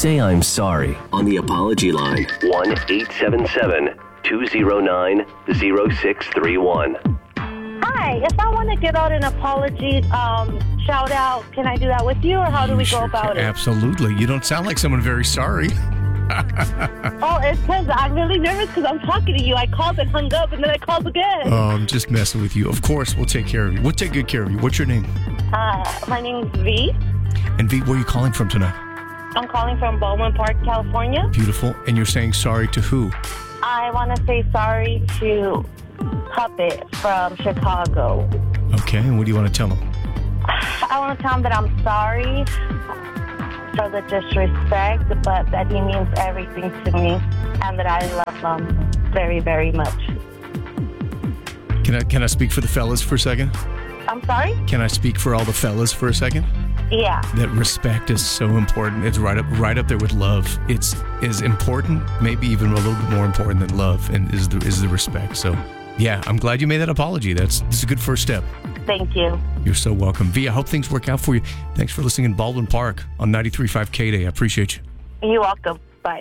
say I'm sorry on the apology line. 1-877-209-0631. Hi, if I want to get out an apology shout out, can I do that with you, or how do we go about it? Absolutely. You don't sound like someone very sorry. Oh, it's because I'm really nervous because I'm talking to you. I called and hung up, and then I called again. Oh, I'm just messing with you. Of course, we'll take care of you. We'll take good care of you. What's your name? My name's V. And V, where are you calling from tonight? I'm calling from Baldwin Park, California. Beautiful. And you're saying sorry to who? I want to say sorry to Puppet from Chicago. Okay, and what do you want to tell him? I want to tell him that I'm sorry for the disrespect, but that he means everything to me and that I love him very, very much. Can I speak for the fellas for a second? I'm sorry? Can I speak for all the fellas for a second? Yeah. That respect is so important. It's right up there with love. It's as important, maybe even a little bit more important than love, and is the respect. So, yeah, I'm glad you made that apology. This is a good first step. Thank you. You're so welcome. V, I hope things work out for you. Thanks for listening in Baldwin Park on 93.5 K-Day. I appreciate you. You're welcome.